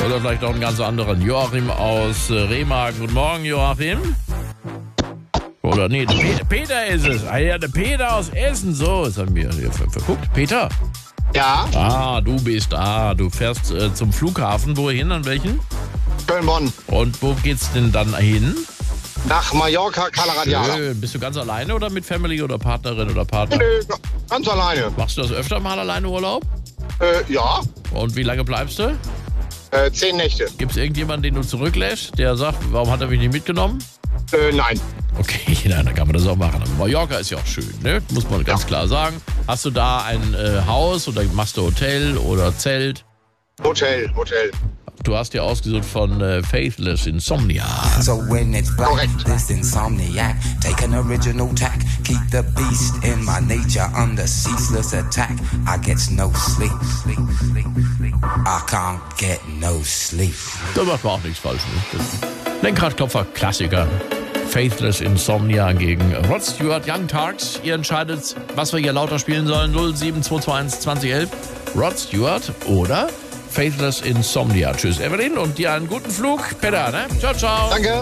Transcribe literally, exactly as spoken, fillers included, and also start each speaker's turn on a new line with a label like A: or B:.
A: Oder vielleicht auch einen ganz anderen. Joachim aus äh, Remagen. Guten Morgen, Joachim. Oder nee, der Peter, Peter ist es. Ah ja, der Peter aus Essen. So, jetzt haben wir hier ver- verguckt. Peter?
B: Ja,
A: Ah, du bist da. Du fährst äh, zum Flughafen. Wohin? An welchen?
B: Köln-Bonn.
A: Und wo geht's denn dann hin?
B: Nach Mallorca, Cala Radiala.
A: Schön. Bist du ganz alleine oder mit Family oder Partnerin oder Partner?
B: Nö, ganz alleine.
A: Machst du das öfter mal alleine Urlaub?
B: Äh, ja,
A: Und wie lange bleibst du?
B: äh, zehn Nächte.
A: Gibt es irgendjemanden, den du zurücklässt, der sagt, warum hat er mich nicht mitgenommen?
B: Äh, nein.
A: Okay, nein, dann kann man das auch machen. Aber Mallorca ist ja auch schön, ne? Muss man ganz klar sagen. Hast du da ein äh, Haus oder machst du Hotel oder Zelt?
B: Hotel, Hotel.
A: Du hast ja ausgesucht von äh, Faithless Insomnia.
C: So when it's black,
B: Correct.
C: this insomniac, take an original tack, keep the beast in my nature under ceaseless attack. I get no sleep, sleep, sleep, sleep. I can't get no sleep.
A: Da macht man auch nichts falsch. Ne? Das Lenkradklopfer, Klassiker. Faithless Insomnia gegen Rod Stewart, Young Turks. Ihr entscheidet, was wir hier lauter spielen sollen. null sieben zwei zwei eins zwanzig elf. Rod Stewart oder Faithless Insomnia. Tschüss, Evelyn, und dir einen guten Flug. Peter, ne? Ciao, ciao.
B: Danke.